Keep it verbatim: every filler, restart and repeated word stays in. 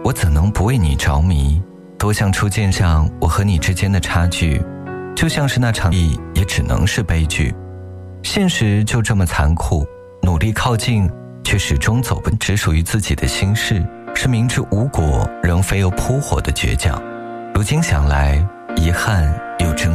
我怎能不为你着迷？多项初见上我和你之间的差距，就像是那场戏也只能是悲剧。现实就这么残酷，努力靠近却始终走不只属于自己的心事，是明知无果仍非又扑火的倔强。如今想来，遗憾又真